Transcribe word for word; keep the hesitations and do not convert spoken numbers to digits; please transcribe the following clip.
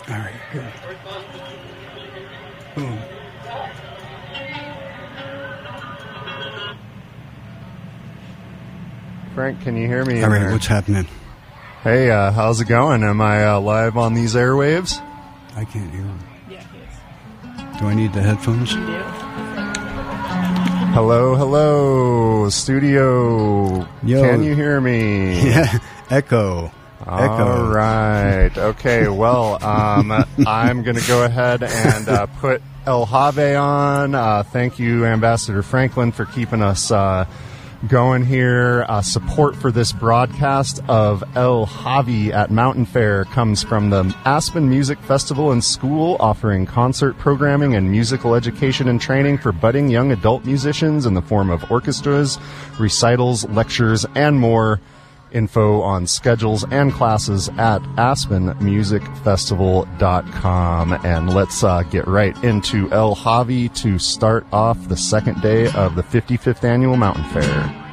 All right, good. Boom. Frank, can you hear me? All right, there? what's happening? Hey, uh, how's it going? Am I uh, live on these airwaves? I can't hear him. Yeah, he is. Do I need the headphones? You do? Hello, hello, studio. Yo. Can you hear me? Yeah, echo. All Echo. right. Okay, well, um, I'm going to go ahead and uh, put El Have on. Uh, thank you, Ambassador Franklin, for keeping us uh, going here. Uh, support for this broadcast of El Javi at Mountain Fair comes from the Aspen Music Festival and School, offering concert programming and musical education and training for budding young adult musicians in the form of orchestras, recitals, lectures, and more. Info on schedules and classes at aspen music festival dot com. And let's uh, get right into El Javi to start off the second day of the fifty-fifth Annual Mountain Fair.